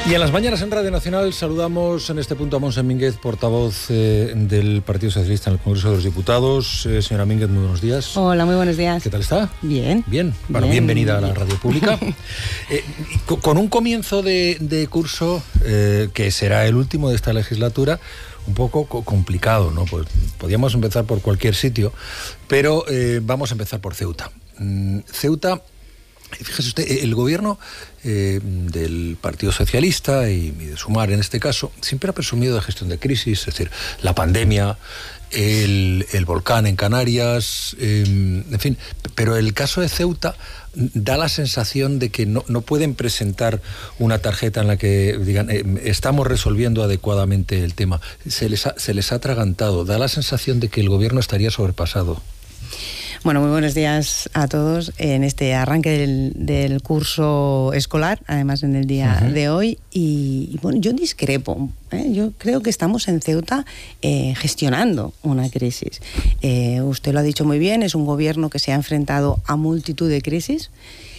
Y en las mañanas en Radio Nacional saludamos en este punto a Montse Mínguez, portavoz del Partido Socialista en el Congreso de los Diputados. Señora Mínguez, muy buenos días. Hola, muy buenos días. ¿Qué tal está? Bien. Bien. Bueno, bienvenida a la radio pública. Con un comienzo de curso que será el último de esta legislatura, un poco complicado, ¿no? Pues podíamos empezar por cualquier sitio, pero vamos a empezar por Ceuta. Ceuta, fíjese usted, el gobierno del Partido Socialista y de Sumar en este caso, siempre ha presumido de gestión de crisis, es decir, la pandemia, el volcán en Canarias, en fin, pero el caso de Ceuta da la sensación de que no pueden presentar una tarjeta en la que digan estamos resolviendo adecuadamente el tema. Se les ha atragantado, da la sensación de que el gobierno estaría sobrepasado. Bueno, muy buenos días a todos en este arranque del curso escolar, además en el día de hoy. Y bueno, yo discrepo. Yo creo que estamos en Ceuta gestionando una crisis. Usted lo ha dicho muy bien, es un gobierno que se ha enfrentado a multitud de crisis.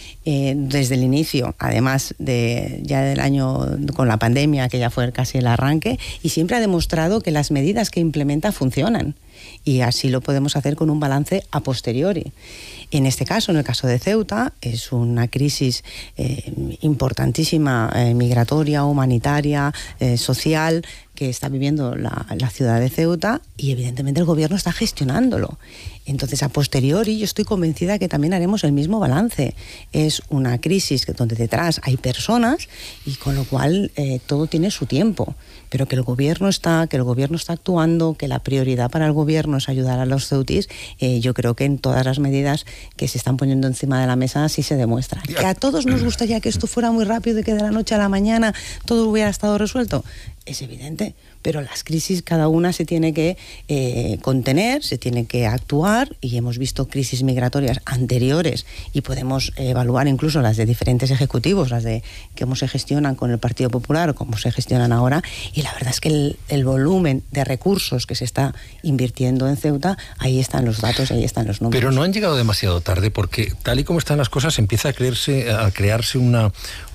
Desde el inicio, además ya del año con la pandemia, que ya fue casi el arranque, y siempre ha demostrado que las medidas que implementa funcionan. Y así lo podemos hacer con un balance a posteriori. En este caso, en el caso de Ceuta, es una crisis importantísima, migratoria, humanitaria, social, que está viviendo la ciudad de Ceuta, y evidentemente el gobierno está gestionándolo. Entonces, a posteriori, yo estoy convencida que también haremos el mismo balance. Es una crisis donde detrás hay personas y con lo cual todo tiene su tiempo. Pero que el gobierno está actuando, que la prioridad para el gobierno es ayudar a los ceutíes, yo creo que en todas las medidas que se están poniendo encima de la mesa sí se demuestra. Que a todos nos gustaría que esto fuera muy rápido y que de la noche a la mañana todo hubiera estado resuelto. Es evidente, pero las crisis cada una se tiene que contener, se tiene que actuar, y hemos visto crisis migratorias anteriores y podemos evaluar incluso las de diferentes ejecutivos, las de cómo se gestionan con el Partido Popular o cómo se gestionan ahora, y la verdad es que el volumen de recursos que se está invirtiendo en Ceuta, ahí están los datos, ahí están los números. Pero no han llegado demasiado tarde, porque tal y como están las cosas empieza a crearse una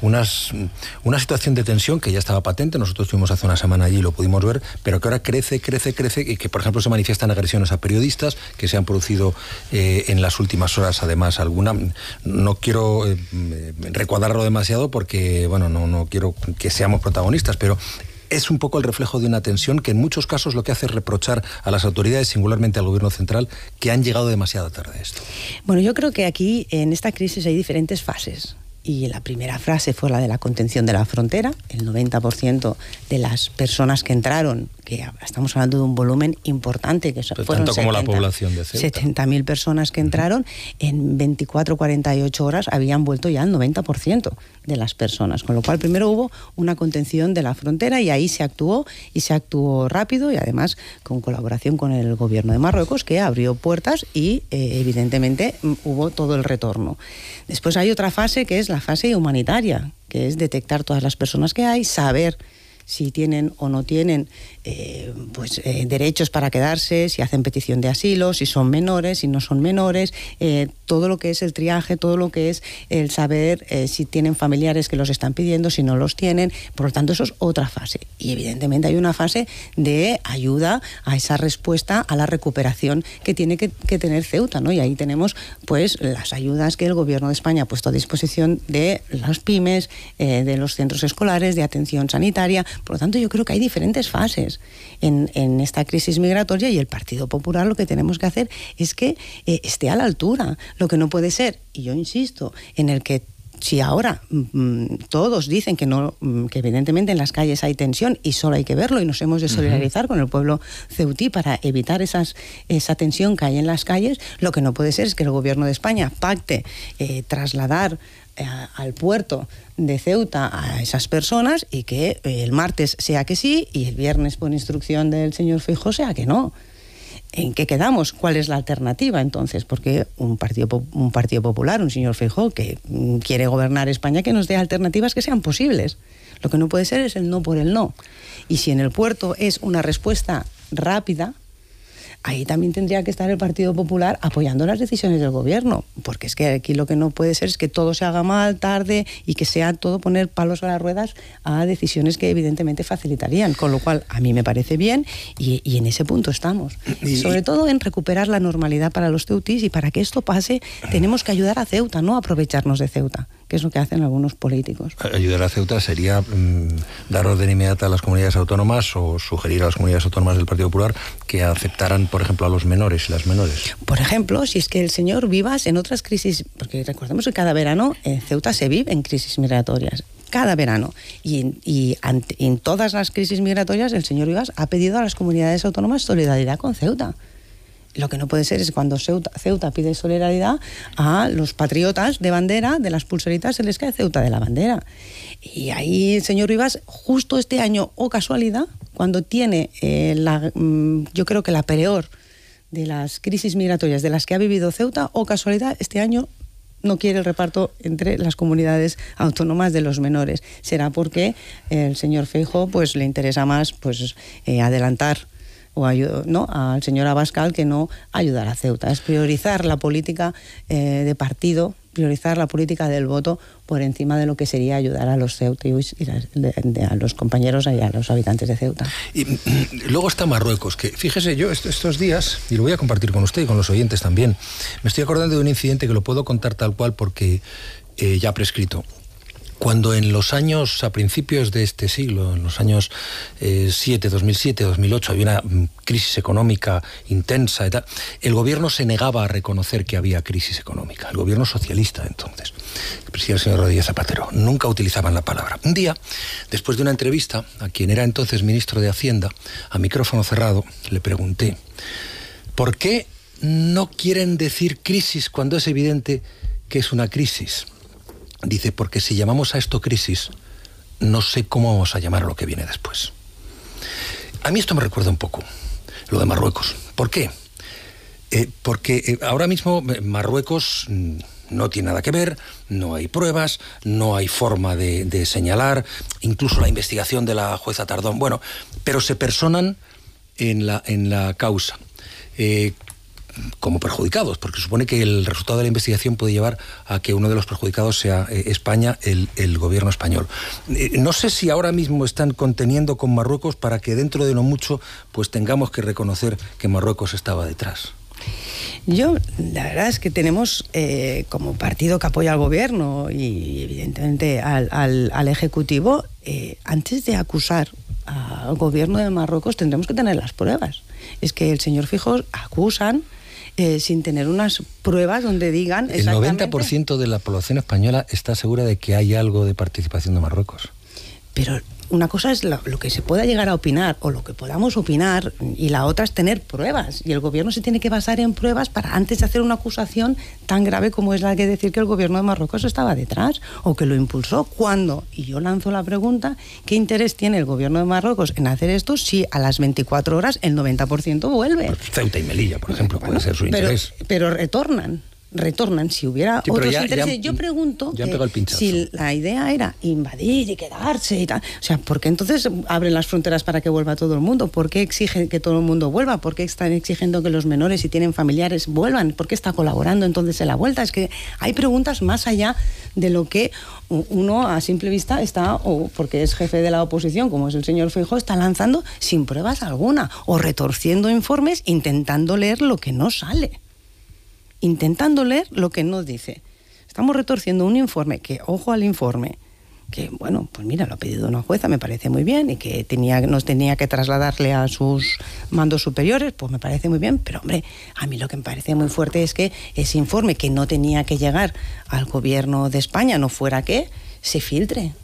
situación de tensión que ya estaba patente. Nosotros estuvimos hace una semana allí y lo pudimos ver, pero que ahora crece y que, por ejemplo, se manifiestan agresiones a periodistas que se han producido en las últimas horas, además alguna. No quiero recuadrarlo demasiado porque, bueno, no quiero que seamos protagonistas, pero es un poco el reflejo de una tensión que en muchos casos lo que hace es reprochar a las autoridades, singularmente al gobierno central, que han llegado demasiado tarde a esto. Bueno, yo creo que aquí en esta crisis hay diferentes fases. Y la primera fase fue la de la contención de la frontera. El 90% de las personas que entraron, que estamos hablando de un volumen importante, que fueron tanto como la población de Ceuta. 70.000 personas que entraron, en 24-48 horas habían vuelto ya al 90% de las personas. Con lo cual, primero hubo una contención de la frontera y ahí se actuó rápido, y además con colaboración con el gobierno de Marruecos, que abrió puertas y evidentemente hubo todo el retorno. Después hay otra fase, que es la fase humanitaria, que es detectar todas las personas que hay, saber si tienen o no tienen derechos para quedarse, si hacen petición de asilo, si son menores, si no son menores, todo lo que es el triaje, todo lo que es el saber si tienen familiares que los están pidiendo, si no los tienen. Por lo tanto, eso es otra fase. Y evidentemente hay una fase de ayuda a esa respuesta a la recuperación que tiene que tener Ceuta, ¿no? Y ahí tenemos pues las ayudas que el Gobierno de España ha puesto a disposición de las pymes, de los centros escolares, de atención sanitaria. Por lo tanto, yo creo que hay diferentes fases en esta crisis migratoria, y el Partido Popular lo que tenemos que hacer es que esté a la altura. Lo que no puede ser, y yo insisto, en el que si ahora todos dicen que evidentemente en las calles hay tensión y solo hay que verlo, y nos hemos de solidarizar con el pueblo ceutí para evitar esa tensión que hay en las calles, lo que no puede ser es que el Gobierno de España pacte trasladar al puerto de Ceuta a esas personas, y que el martes sea que sí y el viernes, por instrucción del señor Feijóo, sea que no. ¿En qué quedamos? ¿Cuál es la alternativa entonces? Porque un partido popular, un señor Feijóo que quiere gobernar España, que nos dé alternativas que sean posibles. Lo que no puede ser es el no por el no. Y si en el puerto es una respuesta rápida, ahí también tendría que estar el Partido Popular apoyando las decisiones del gobierno, porque es que aquí lo que no puede ser es que todo se haga mal, tarde, y que sea todo poner palos a las ruedas a decisiones que evidentemente facilitarían, con lo cual a mí me parece bien y en ese punto estamos. Sobre todo en recuperar la normalidad para los ceutíes, y para que esto pase tenemos que ayudar a Ceuta, no aprovecharnos de Ceuta, que es lo que hacen algunos políticos. Ayudar a Ceuta sería dar orden inmediata a las comunidades autónomas o sugerir a las comunidades autónomas del Partido Popular que aceptaran, por ejemplo, a los menores y las menores. Por ejemplo, si es que el señor Vivas en otras crisis, porque recordemos que cada verano en Ceuta se vive en crisis migratorias, cada verano, y en todas las crisis migratorias el señor Vivas ha pedido a las comunidades autónomas solidaridad con Ceuta. Lo que no puede ser es cuando Ceuta pide solidaridad, a los patriotas de bandera, de las pulseritas, se les cae Ceuta de la bandera. Y ahí el señor Rivas, justo este año, o casualidad, cuando tiene yo creo que la peor de las crisis migratorias de las que ha vivido Ceuta, o casualidad, este año no quiere el reparto entre las comunidades autónomas de los menores. Será porque el señor Feijóo pues le interesa más adelantar al señor Abascal que no ayudar a Ceuta. Es priorizar la política de partido, priorizar la política del voto por encima de lo que sería ayudar a los ceutíes y a los compañeros y a los habitantes de Ceuta. Y luego está Marruecos, que fíjese, yo estos días, y lo voy a compartir con usted y con los oyentes también, me estoy acordando de un incidente que lo puedo contar tal cual porque ya ha prescrito. Cuando en los años, a principios de este siglo, en los años 2007, 2008, había una crisis económica intensa y tal, el gobierno se negaba a reconocer que había crisis económica. El gobierno socialista entonces, que presidía el señor Rodríguez Zapatero, nunca utilizaban la palabra. Un día, después de una entrevista a quien era entonces ministro de Hacienda, a micrófono cerrado, le pregunté, ¿por qué no quieren decir crisis cuando es evidente que es una crisis? Dice, porque si llamamos a esto crisis, no sé cómo vamos a llamar a lo que viene después. A mí esto me recuerda un poco lo de Marruecos. ¿Por qué? Porque ahora mismo Marruecos no tiene nada que ver, no hay pruebas, no hay forma de señalar, incluso la investigación de la jueza Tardón, bueno, pero se personan en la causa. Como perjudicados, porque supone que el resultado de la investigación puede llevar a que uno de los perjudicados sea España, el gobierno español. No sé si ahora mismo están conteniendo con Marruecos para que dentro de no mucho pues tengamos que reconocer que Marruecos estaba detrás. La verdad es que tenemos como partido que apoya al gobierno y evidentemente al Ejecutivo, antes de acusar al gobierno de Marruecos tendremos que tener las pruebas. Es que el señor Feijóo acusan sin tener unas pruebas donde digan exactamente... El 90% de la población española está segura de que hay algo de participación de Marruecos. Pero una cosa es lo que se pueda llegar a opinar o lo que podamos opinar, y la otra es tener pruebas, y el gobierno se tiene que basar en pruebas para antes de hacer una acusación tan grave como es la de decir que el gobierno de Marruecos estaba detrás o que lo impulsó. ¿Cuándo? Y yo lanzo la pregunta, ¿qué interés tiene el gobierno de Marruecos en hacer esto si a las 24 horas el 90% vuelve? Pues Ceuta y Melilla, por ejemplo, puede ser su interés. Pero retornan, si hubiera otros intereses. Yo pregunto si la idea era invadir y quedarse y tal. O sea, ¿por qué entonces abren las fronteras para que vuelva todo el mundo? ¿Por qué exigen que todo el mundo vuelva? ¿Por qué están exigiendo que los menores, si tienen familiares, vuelvan? ¿Por qué está colaborando entonces en la vuelta? Es que hay preguntas más allá de lo que uno a simple vista está, o porque es jefe de la oposición, como es el señor Feijóo, está lanzando sin pruebas alguna, o retorciendo informes, intentando leer lo que no sale. Intentando leer lo que no dice. Estamos retorciendo un informe que, ojo al informe, que, bueno, pues mira, lo ha pedido una jueza, me parece muy bien, y que nos tenía que trasladarle a sus mandos superiores, pues me parece muy bien, pero hombre, a mí lo que me parece muy fuerte es que ese informe, que no tenía que llegar al gobierno de España, no fuera que se filtre.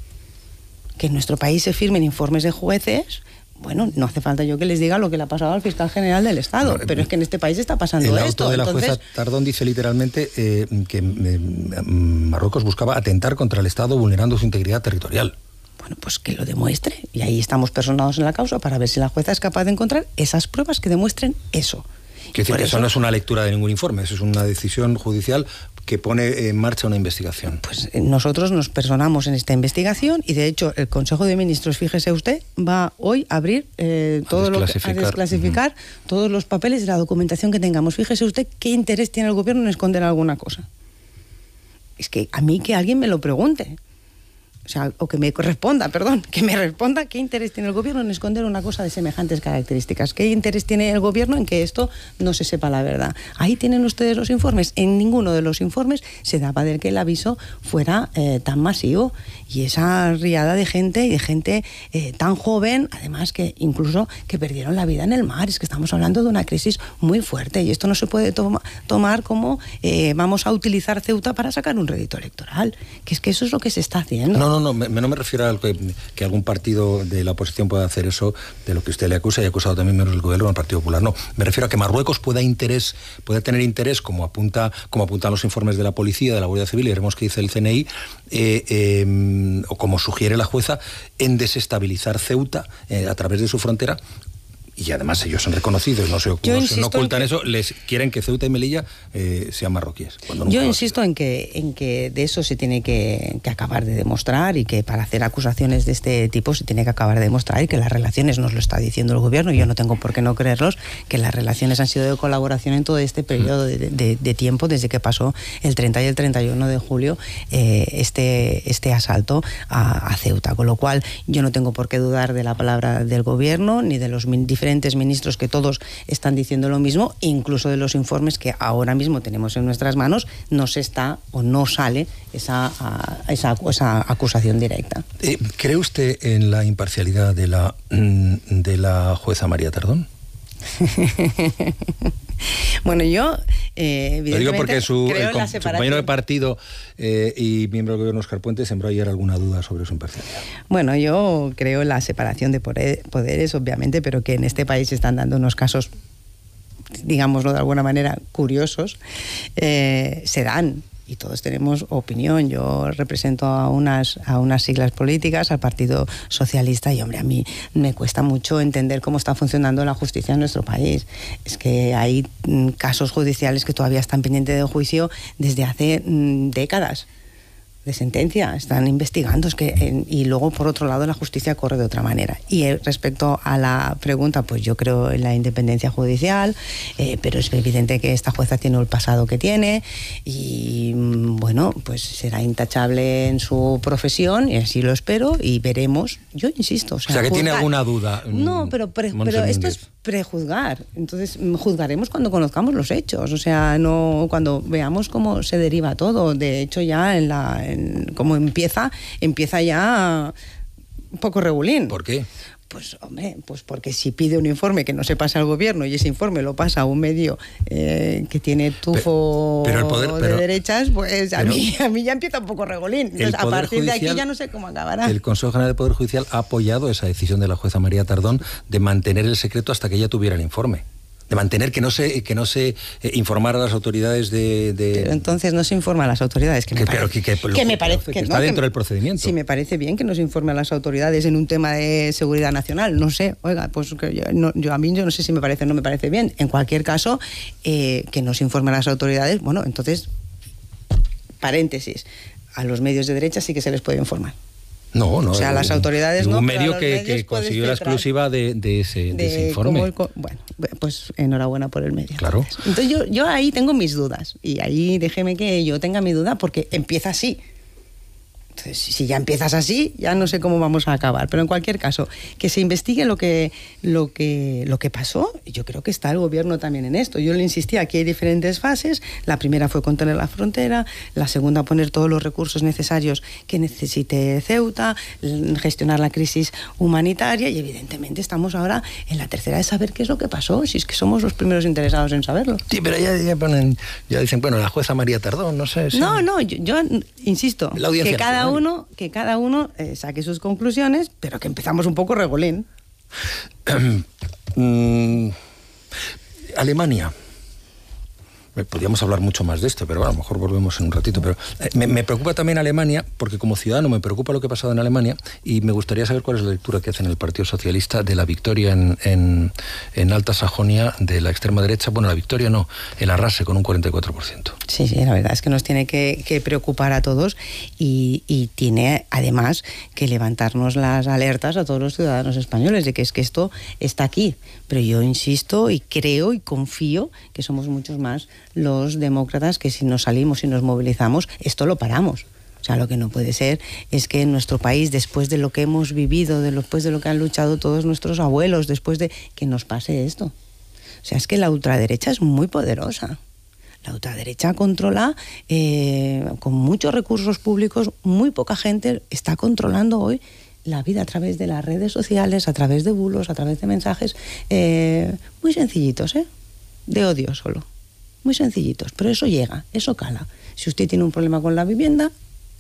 Que en nuestro país se firmen informes de jueces. Bueno, no hace falta yo que les diga lo que le ha pasado al fiscal general del Estado, pero es que en este país está pasando esto. El auto de la jueza Tardón dice literalmente que Marruecos buscaba atentar contra el Estado vulnerando su integridad territorial. Bueno, pues que lo demuestre, y ahí estamos personados en la causa para ver si la jueza es capaz de encontrar esas pruebas que demuestren eso. Quiero decir que eso no es una lectura de ningún informe, eso es una decisión judicial que pone en marcha una investigación. Pues nosotros nos personamos en esta investigación y de hecho el Consejo de Ministros, fíjese usted, va hoy a abrir a desclasificar todos los papeles de la documentación que tengamos. Fíjese usted qué interés tiene el gobierno en esconder alguna cosa. Es que a mí que alguien me lo pregunte. O sea, o que me responda qué interés tiene el gobierno en esconder una cosa de semejantes características, qué interés tiene el gobierno en que esto no se sepa la verdad. Ahí tienen ustedes los informes. En ninguno de los informes se daba de que el aviso fuera tan masivo, y esa riada de gente y de gente tan joven, además que incluso que perdieron la vida en el mar. Es que estamos hablando de una crisis muy fuerte y esto no se puede tomar como vamos a utilizar Ceuta para sacar un rédito electoral, que es que eso es lo que se está haciendo. No me refiero a que algún partido de la oposición pueda hacer eso de lo que usted le acusa, y ha acusado también miembros del gobierno, del Partido Popular. No, me refiero a que Marruecos pueda tener interés, como apuntan los informes de la policía, de la Guardia Civil, y veremos qué dice el CNI, o como sugiere la jueza, en desestabilizar Ceuta a través de su frontera. Y además ellos han reconocido, no ocultan eso, les quieren que Ceuta y Melilla sean marroquíes. Yo insisto en que de eso se tiene que acabar de demostrar, y que para hacer acusaciones de este tipo se tiene que acabar de demostrar, y que las relaciones, nos lo está diciendo el gobierno, y yo no tengo por qué no creerlos, que las relaciones han sido de colaboración en todo este periodo de tiempo, desde que pasó el 30 y el 31 de julio este asalto a Ceuta. Con lo cual yo no tengo por qué dudar de la palabra del gobierno, ni de los diferentes ministros, que todos están diciendo lo mismo, incluso de los informes que ahora mismo tenemos en nuestras manos. No sale esa acusación directa. ¿Cree usted en la imparcialidad de la jueza María Tardón? Bueno, yo evidentemente lo digo porque su compañero de partido y miembro del gobierno, Óscar Puente, sembró ayer alguna duda sobre su imparcialidad. Bueno, yo creo en la separación de poderes, obviamente, pero que en este país se están dando unos casos, digámoslo de alguna manera, curiosos. Se dan, y todos tenemos opinión. Yo represento a unas siglas políticas, al Partido Socialista, y hombre, a mí me cuesta mucho entender cómo está funcionando la justicia en nuestro país. Es que hay casos judiciales que todavía están pendientes de juicio desde hace décadas de sentencia, están investigando, y luego por otro lado la justicia corre de otra manera. Y respecto a la pregunta, pues yo creo en la independencia judicial, pero es evidente que esta jueza tiene el pasado que tiene, y bueno, pues será intachable en su profesión, y así lo espero, y veremos. Yo insisto, o sea que tiene alguna duda. No, pero esto es prejuzgar. Entonces juzgaremos cuando conozcamos los hechos, o sea, no cuando veamos cómo se deriva todo. De hecho, ya cómo empieza ya un poco regulín. ¿Por qué? Pues hombre, pues porque si pide un informe que no se pasa al gobierno, y ese informe lo pasa a un medio que tiene tufo de derechas, pues a mí ya empieza un poco regolín. Entonces, a partir de aquí ya no sé cómo acabará. El Consejo General del Poder Judicial ha apoyado esa decisión de la jueza María Tardón de mantener el secreto hasta que ella tuviera el informe. De mantener que no se informara a las autoridades Pero entonces no se informa a las autoridades, que me parece que está dentro del procedimiento. Sí, me parece bien que no se informe a las autoridades en un tema de seguridad nacional. No sé, oiga, pues yo no sé si me parece o no me parece bien. En cualquier caso, que no se informe a las autoridades, bueno, entonces, paréntesis, a los medios de derecha sí que se les puede informar. No. O sea, las autoridades no. Un medio que consiguió la exclusiva de ese informe. Bueno, pues enhorabuena por el medio. Claro. Entonces yo ahí tengo mis dudas. Y ahí déjeme que yo tenga mi duda, porque empieza así. Entonces, si ya empiezas así, ya no sé cómo vamos a acabar. Pero en cualquier caso, que se investigue lo que pasó. Yo creo que está el gobierno también en esto. Yo le insistía, aquí hay diferentes fases. La primera fue contener la frontera, la segunda poner todos los recursos necesarios que necesite Ceuta, gestionar la crisis humanitaria, y evidentemente estamos ahora en la tercera de saber qué es lo que pasó, si es que somos los primeros interesados en saberlo. Sí, pero ya dicen, bueno, la jueza María Tardón, no sé. Sí. No, yo insisto, que cada uno saque sus conclusiones, pero que empezamos un poco regolín. Alemania. Podríamos hablar mucho más de esto, pero a lo mejor volvemos en un ratito. Pero me preocupa también Alemania, porque como ciudadano me preocupa lo que ha pasado en Alemania, y me gustaría saber cuál es la lectura que hace en el Partido Socialista de la victoria en Alta Sajonia de la extrema derecha. Bueno, la victoria no, el arrase con un 44%. Sí, la verdad es que nos tiene que preocupar a todos y tiene además que levantarnos las alertas a todos los ciudadanos españoles de que es que esto está aquí. Pero yo insisto y creo y confío que somos muchos más los demócratas que si nos salimos y nos movilizamos, esto lo paramos. O sea, lo que no puede ser es que en nuestro país, después de lo que hemos vivido, después de lo que han luchado todos nuestros abuelos, después de que nos pase esto. O sea, es que la ultraderecha es muy poderosa. La ultraderecha controla con muchos recursos públicos, muy poca gente está controlando hoy la vida a través de las redes sociales, a través de bulos, a través de mensajes muy sencillitos, de odio solo. Muy sencillitos, pero eso llega, eso cala. Si usted tiene un problema con la vivienda,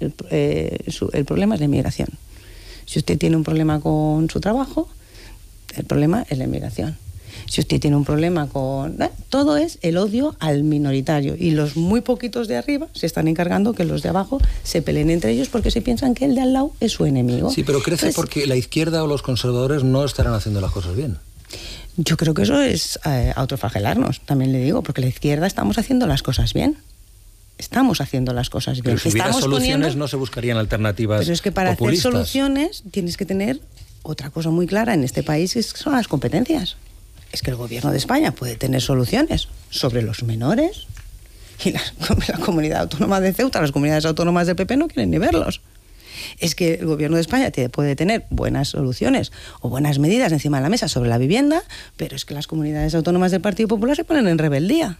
el problema es la inmigración. Si usted tiene un problema con su trabajo, el problema es la inmigración. Si usted tiene un problema con... todo es el odio al minoritario. Y los muy poquitos de arriba se están encargando que los de abajo se peleen entre ellos porque se piensan que el de al lado es su enemigo. Sí, pero crece porque la izquierda o los conservadores no estarán haciendo las cosas bien. Yo creo que eso es autoflagelarnos, también le digo, porque la izquierda estamos haciendo las cosas bien. Estamos haciendo las cosas bien. Pero si hubiera soluciones no se buscarían alternativas. Pero es que para populistas. hacer soluciones tienes que tener otra cosa muy clara en este país, que son las competencias. Es que el gobierno de España puede tener soluciones sobre los menores y la comunidad autónoma de Ceuta, las comunidades autónomas del PP no quieren ni verlos. Es que el gobierno de España puede tener buenas soluciones o buenas medidas encima de la mesa sobre la vivienda, pero es que las comunidades autónomas del Partido Popular se ponen en rebeldía.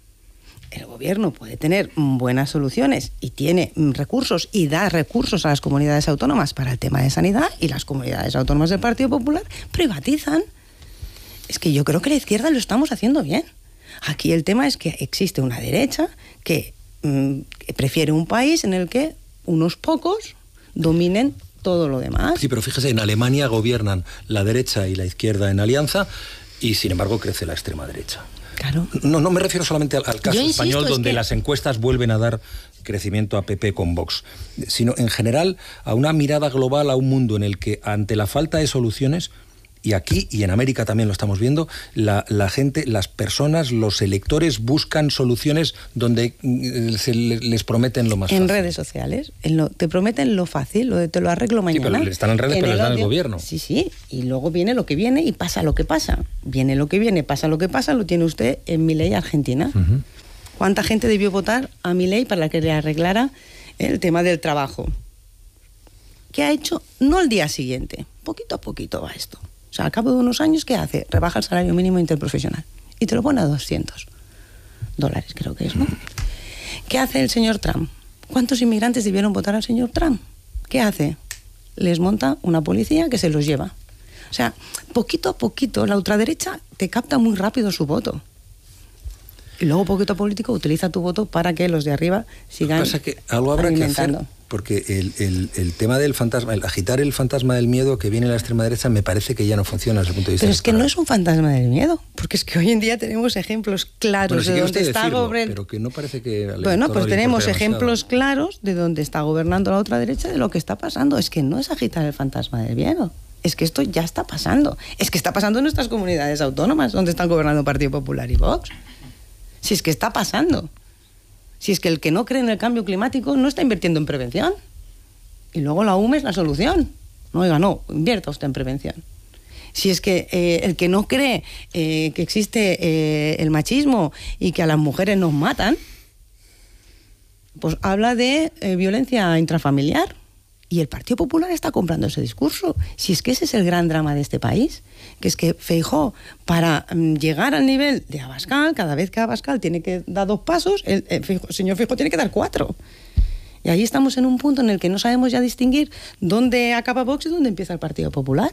El gobierno puede tener buenas soluciones y tiene recursos y da recursos a las comunidades autónomas para el tema de sanidad, y las comunidades autónomas del Partido Popular privatizan. Es que yo creo que la izquierda lo estamos haciendo bien. Aquí el tema es que existe una derecha que prefiere un país en el que unos pocos dominen todo lo demás. Sí, pero fíjese, en Alemania gobiernan la derecha y la izquierda en alianza y sin embargo crece la extrema derecha. Claro. No me refiero solamente al caso español, donde las encuestas vuelven a dar crecimiento a PP con Vox, sino en general a una mirada global a un mundo en el que ante la falta de soluciones, y aquí y en América también lo estamos viendo, la gente, las personas, los electores buscan soluciones donde se les prometen lo más fácil. En redes sociales, te prometen lo fácil, te lo arreglo mañana. Sí, pero están en redes, pero les dan el gobierno. Sí, y luego viene lo que viene y pasa lo que pasa. Viene lo que viene, pasa lo que pasa, lo tiene usted en Milei, Argentina. Uh-huh. ¿Cuánta gente debió votar a Milei para que le arreglara el tema del trabajo? ¿Qué ha hecho? No al día siguiente, poquito a poquito va esto. O sea, al cabo de unos años, ¿qué hace? Rebaja el salario mínimo interprofesional y te lo pone a $200, creo que es, ¿no? ¿Qué hace el señor Trump? ¿Cuántos inmigrantes debieron votar al señor Trump? ¿Qué hace? Les monta una policía que se los lleva. O sea, poquito a poquito, la ultraderecha te capta muy rápido su voto. Y luego, poquito a político, utiliza tu voto para que los de arriba sigan alimentando. Lo que pasa es que algo habrá que hacer, porque el tema del fantasma, el agitar el fantasma del miedo que viene de la extrema derecha, me parece que ya no funciona desde el punto de vista. Pero es que no es un fantasma del miedo, porque es que hoy en día tenemos ejemplos claros de donde está gobernando. Pero que no parece que. Bueno, pues tenemos ejemplos claros de donde está gobernando la otra derecha, de lo que está pasando. Es que no es agitar el fantasma del miedo. Es que esto ya está pasando. Es que está pasando en nuestras comunidades autónomas, donde están gobernando Partido Popular y Vox. Si es que está pasando. Si es que el que no cree en el cambio climático no está invirtiendo en prevención. Y luego la UME es la solución. No, oiga, no, invierta usted en prevención. Si es que el que no cree que existe el machismo y que a las mujeres nos matan, pues habla de violencia intrafamiliar. Y el Partido Popular está comprando ese discurso. Si es que ese es el gran drama de este país, que es que Feijóo, para llegar al nivel de Abascal, cada vez que Abascal tiene que dar 2 pasos, el señor Feijóo tiene que dar 4. Y ahí estamos en un punto en el que no sabemos ya distinguir dónde acaba Vox y dónde empieza el Partido Popular.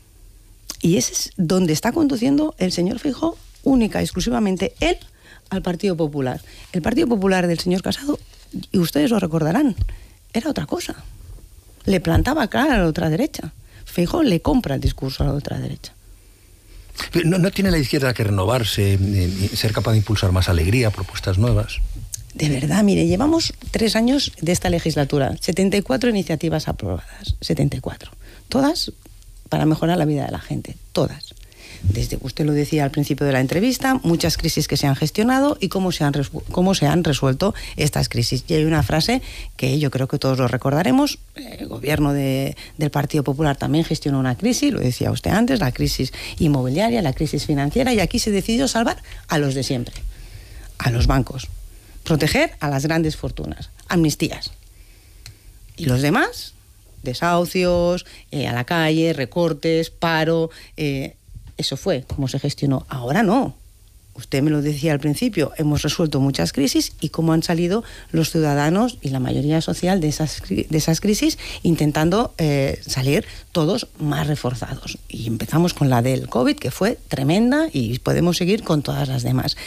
Y ese es donde está conduciendo el señor Feijóo, única y exclusivamente él, al Partido Popular. El Partido Popular del señor Casado, y ustedes lo recordarán, era otra cosa. Le plantaba cara a la ultraderecha. Feijóo le compra el discurso a la ultraderecha. ¿No tiene la izquierda que renovarse, ser capaz de impulsar más alegría, propuestas nuevas? De verdad, mire, llevamos 3 años de esta legislatura, 74 iniciativas aprobadas, 74. Todas para mejorar la vida de la gente, todas. Desde, usted lo decía al principio de la entrevista, muchas crisis que se han gestionado y cómo se han resuelto estas crisis. Y hay una frase que yo creo que todos lo recordaremos. El gobierno del Partido Popular también gestionó una crisis, lo decía usted antes, la crisis inmobiliaria, la crisis financiera, y aquí se decidió salvar a los de siempre, a los bancos, proteger a las grandes fortunas, amnistías. Y los demás, desahucios, a la calle, recortes, paro... Eso fue como se gestionó. Ahora no. Usted me lo decía al principio, hemos resuelto muchas crisis y cómo han salido los ciudadanos y la mayoría social de esas crisis intentando salir todos más reforzados. Y empezamos con la del COVID, que fue tremenda, y podemos seguir con todas las demás.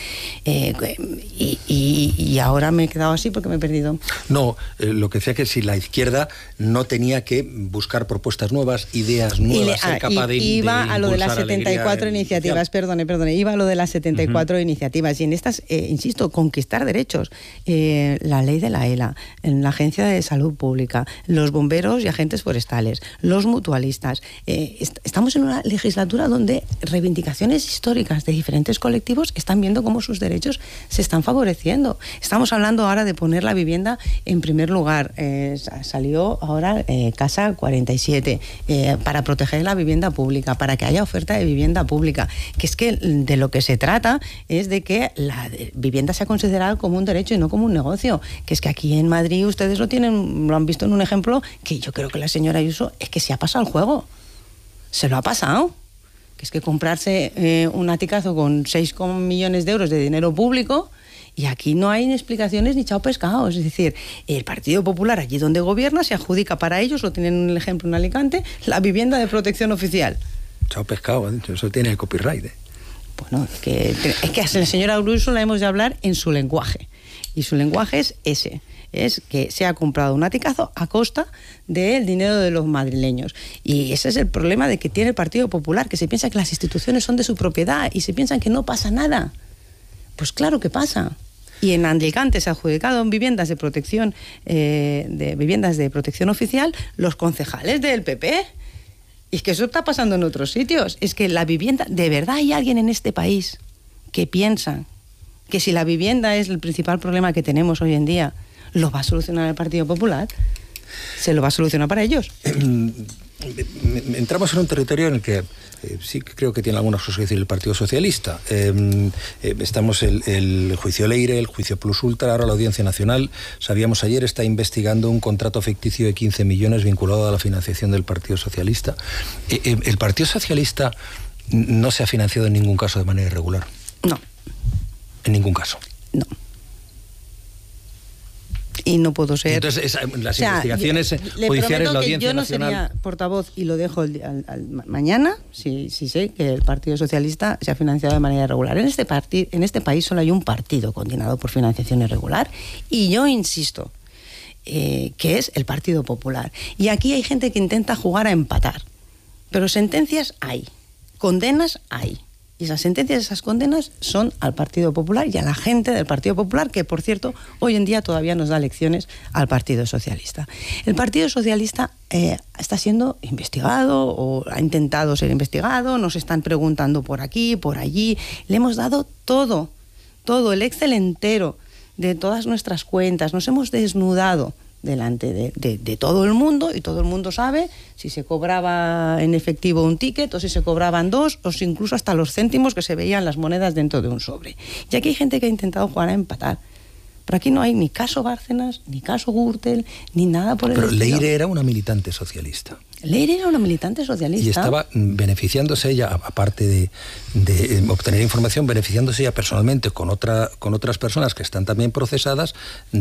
Y ahora me he quedado así porque me he perdido. No, lo que decía que si la izquierda no tenía que buscar propuestas nuevas, ideas nuevas, ser capaz de iba a lo de las 74 iniciativas, social. perdone, iba a lo de las 74 iniciativas, y en estas, insisto, conquistar derechos, la ley de la ELA, en la Agencia de Salud Pública, los bomberos y agentes forestales, los mutualistas. Estamos en una legislatura donde reivindicaciones históricas de diferentes colectivos están viendo cómo sus derechos se están favoreciendo. Estamos hablando ahora de poner la vivienda en primer lugar. Salió ahora Casa 47 para proteger la vivienda pública, para que haya oferta de vivienda pública, que es que de lo que se trata es de que la vivienda sea considerada como un derecho y no como un negocio. Que es que aquí en Madrid ustedes lo han visto en un ejemplo que yo creo que la señora Ayuso es que se ha pasado el juego. Se lo ha pasado. Que es que comprarse un aticazo con 6 millones de euros de dinero público, y aquí no hay explicaciones ni chao pescado. Es decir, el Partido Popular, allí donde gobierna, se adjudica para ellos, lo tienen en el ejemplo en Alicante, la vivienda de protección oficial. Chao pescado, eso tiene el copyright. Bueno, es que a la señora Ayuso la hemos de hablar en su lenguaje. Y su lenguaje es ese. Es que se ha comprado un aticazo a costa del dinero de los madrileños. Y ese es el problema de que tiene el Partido Popular, que se piensa que las instituciones son de su propiedad y se piensan que no pasa nada. Pues claro que pasa. Y en Alicante se ha adjudicado en viviendas de protección, viviendas de protección oficial, los concejales del PP. Y es que eso está pasando en otros sitios. Es que la vivienda, ¿de verdad hay alguien en este país que piensa que si la vivienda es el principal problema que tenemos hoy en día, lo va a solucionar el Partido Popular? ¿Se lo va a solucionar para ellos? Entramos en un territorio en el que sí creo que tiene algunas cosas que decir el Partido Socialista. Estamos el juicio Leire, el juicio Plus Ultra, ahora la Audiencia Nacional. Sabíamos ayer, está investigando un contrato ficticio de 15 millones vinculado a la financiación del Partido Socialista. ¿El Partido Socialista no se ha financiado en ningún caso de manera irregular? No. ¿En ningún caso? No. Y no puedo ser... Entonces, las investigaciones judiciales, la Audiencia Nacional... Yo no sería portavoz, y lo dejo mañana, si sé que el Partido Socialista se ha financiado de manera irregular. En este país solo hay un partido condenado por financiación irregular, y yo insisto, que es el Partido Popular. Y aquí hay gente que intenta jugar a empatar, pero sentencias hay, condenas hay. Y esas sentencias, esas condenas son al Partido Popular y a la gente del Partido Popular, que, por cierto, hoy en día todavía nos da lecciones al Partido Socialista. El Partido Socialista está siendo investigado o ha intentado ser investigado, nos están preguntando por aquí, por allí. Le hemos dado todo, el Excel entero de todas nuestras cuentas. Nos hemos desnudado delante de todo el mundo, y todo el mundo sabe si se cobraba en efectivo un ticket o si se cobraban 2, o si incluso hasta los céntimos que se veían las monedas dentro de un sobre. Y aquí hay gente que ha intentado jugar a empatar. Pero aquí no hay ni caso Bárcenas, ni caso Gürtel, ni nada por el estilo. Pero Leire era una militante socialista. Leire era una militante socialista. Y estaba beneficiándose ella, aparte de obtener información, beneficiándose ella personalmente con otras personas que están también procesadas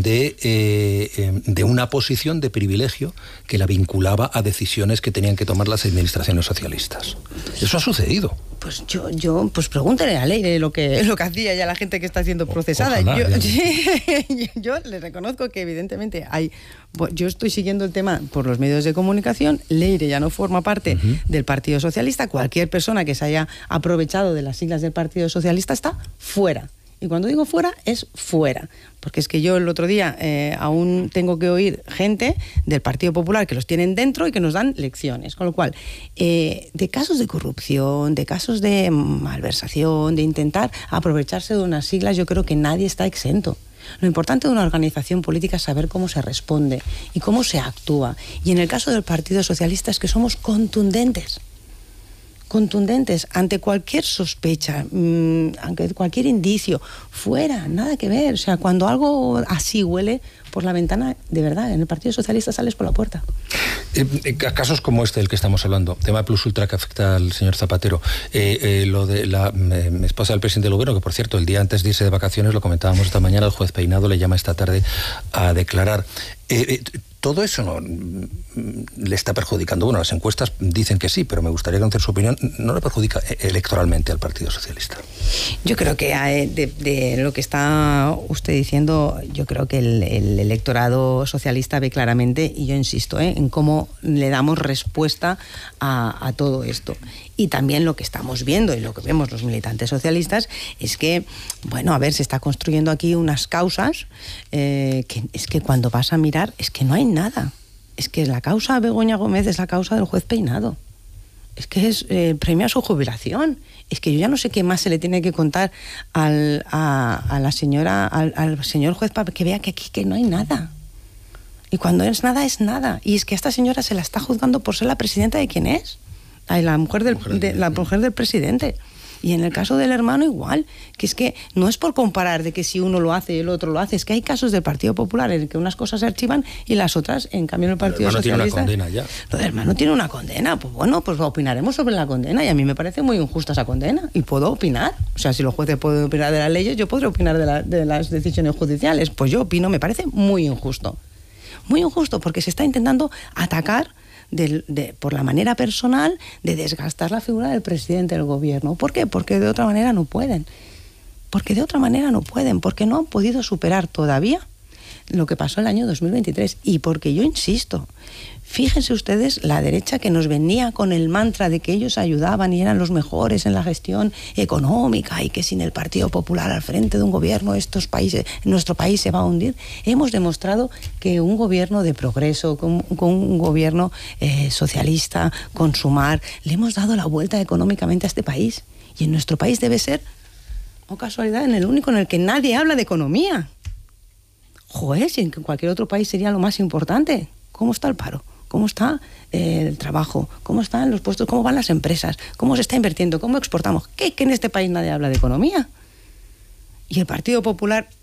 de una posición de privilegio que la vinculaba a decisiones que tenían que tomar las administraciones socialistas. Eso ha sucedido. Pues yo pues pregúntele a Leire lo que hacía ya la gente que está siendo procesada. Ojalá, yo le reconozco que evidentemente yo estoy siguiendo el tema por los medios de comunicación. Leire ya no forma parte del Partido Socialista. Cualquier persona que se haya aprovechado de las siglas del Partido Socialista está fuera. Y cuando digo fuera, es fuera. Porque es que yo el otro día aún tengo que oír gente del Partido Popular que los tienen dentro y que nos dan lecciones. Con lo cual, de casos de corrupción, de casos de malversación, de intentar aprovecharse de unas siglas, yo creo que nadie está exento. Lo importante de una organización política es saber cómo se responde y cómo se actúa. Y en el caso del Partido Socialista es que somos contundentes ante cualquier sospecha, ante cualquier indicio, fuera, nada que ver. O sea, cuando algo así huele por la ventana, de verdad, en el Partido Socialista sales por la puerta. Casos como este del que estamos hablando, tema Plus Ultra que afecta al señor Zapatero, lo de la esposa del presidente del gobierno, que por cierto, el día antes de irse de vacaciones, lo comentábamos esta mañana, el juez Peinado le llama esta tarde a declarar. ¿Todo eso no le está perjudicando? Bueno, las encuestas dicen que sí, pero me gustaría conocer su opinión. ¿No le perjudica electoralmente al Partido Socialista? Yo creo que de lo que está usted diciendo, yo creo que el electorado socialista ve claramente, y yo insisto, en cómo le damos respuesta a todo esto. Y también lo que estamos viendo y lo que vemos los militantes socialistas es que, bueno, a ver, se está construyendo aquí unas causas que es que cuando vas a mirar es que no hay nada. Es que la causa Begoña Gómez es la causa del juez Peinado. Es que es premio a su jubilación. Es que yo ya no sé qué más se le tiene que contar a la señora, al señor juez para que vea que aquí que no hay nada. Y cuando es nada, es nada. Y es que a esta señora se la está juzgando por ser la presidenta de quién es. La mujer del presidente. Y en el caso del hermano igual, que es que no es por comparar de que si uno lo hace y el otro lo hace, es que hay casos del Partido Popular en que unas cosas se archivan y las otras, en cambio, en el Partido Socialista... El hermano tiene una condena ya. Lo del hermano tiene una condena, pues bueno, pues opinaremos sobre la condena y a mí me parece muy injusta esa condena y puedo opinar. O sea, si los jueces pueden opinar de las leyes, yo podré opinar de las decisiones judiciales. Pues yo opino, me parece muy injusto. Muy injusto porque se está intentando atacar por la manera personal de desgastar la figura del presidente del gobierno. ¿Por qué? Porque de otra manera no pueden. Porque no han podido superar todavía lo que pasó el año 2023. Y porque yo insisto, fíjense ustedes la derecha que nos venía con el mantra de que ellos ayudaban y eran los mejores en la gestión económica y que sin el Partido Popular al frente de un gobierno nuestro país se va a hundir. Hemos demostrado que un gobierno de progreso, con un gobierno socialista, con Sumar, le hemos dado la vuelta económicamente a este país. Y en nuestro país debe ser, o casualidad, en el único en el que nadie habla de economía. Joder, si en cualquier otro país sería lo más importante. ¿Cómo está el paro? ¿Cómo está el trabajo? ¿Cómo están los puestos? ¿Cómo van las empresas? ¿Cómo se está invirtiendo? ¿Cómo exportamos? ¿Qué? Que en este país nadie habla de economía. Y el Partido Popular